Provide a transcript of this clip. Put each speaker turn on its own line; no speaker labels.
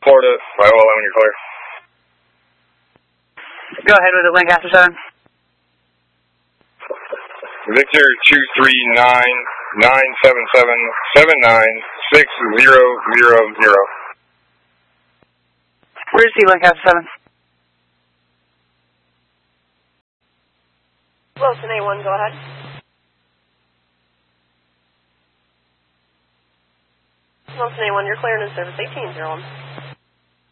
Florida, Viola, when you're clear.
Go ahead with it, Lancaster 7.
Victor 23977796000.
Where's the Lancaster 7?
Wilson A1, go ahead. Wilson A1, you're clearing in service 1801.